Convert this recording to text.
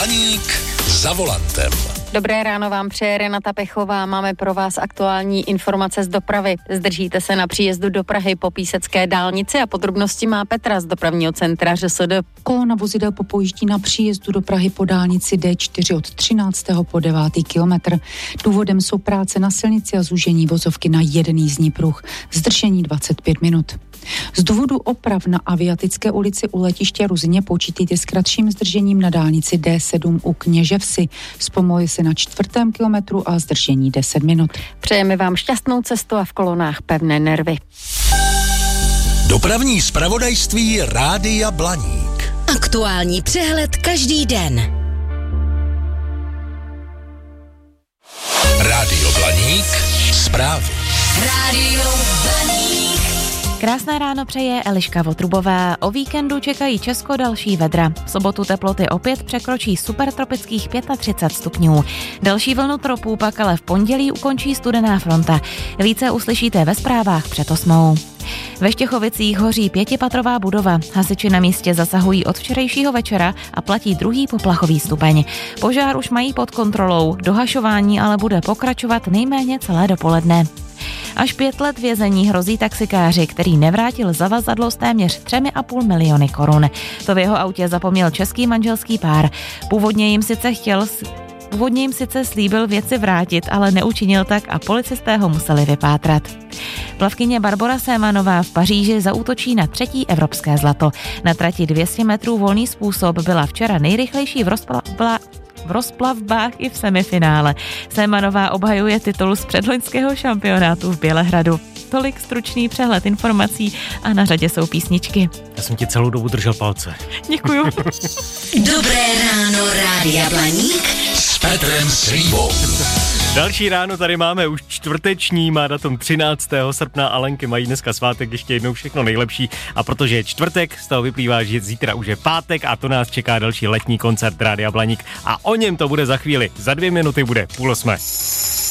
Blaník za volantem. Dobré ráno vám přeje Renata Pechová. Máme pro vás aktuální informace z dopravy. Zdržíte se na příjezdu do Prahy po Písecké dálnici a podrobnosti má Petra z dopravního centra ŘSD. Kolona vozidel popojíždí na příjezdu do Prahy po dálnici D4 od 13. po 9. kilometr. Důvodem jsou práce na silnici a zúžení vozovky na jeden jízdní pruh. Zdržení 25 minut. Z důvodu oprav na Aviatické ulici u letiště Ruzyně počítejte s kratším zdržením na dálnici D7 u Kněževsi. Zpomaluje se na 4. kilometru a zdržení 10 minut. Přejeme vám šťastnou cestu a v kolonách pevné nervy. Dopravní zpravodajství Rádia Blaník. Aktuální přehled každý den. Rádio Blaník. Zprávy. Rádio Blaník. Krásné ráno přeje Eliška Votrubová. O víkendu čekají Česko další vedra. V sobotu teploty opět překročí supertropických 35 stupňů. Další vlnu tropů pak ale v pondělí ukončí studená fronta. Více uslyšíte ve zprávách před 8. Ve Štěchovicích hoří 5patrová budova. Hasiči na místě zasahují od včerejšího večera a platí druhý poplachový stupeň. Požár už mají pod kontrolou, dohašování ale bude pokračovat nejméně celé dopoledne. Až 5 let vězení hrozí taxikáři, který nevrátil zavazadlo s téměř 3,5 miliony korun. To v jeho autě zapomněl český manželský pár. Původně jim sice slíbil věci vrátit, ale neučinil tak a policisté ho museli vypátrat. Plavkyně Barbora Sémanová v Paříži zaútočí na 3. evropské zlato. Na trati 200 metrů volný způsob byla včera nejrychlejší v rozplavbách i v semifinále. Sémanová obhajuje titul z předloňského šampionátu v Bělehradu. Tolik stručný přehled informací a na řadě jsou písničky. Já jsem ti celou dobu držel palce. Děkuju. Dobré ráno, Rádia Blaník S Petrem Slívou. Další ráno tady máme už čtvrteční, má datum 13. srpna, Alenky mají dneska svátek, ještě jednou všechno nejlepší a protože je čtvrtek, z toho vyplývá, že zítra už je pátek a to nás čeká další letní koncert Rádia Blaník a o něm to bude za chvíli, za 2 minuty bude 7:30.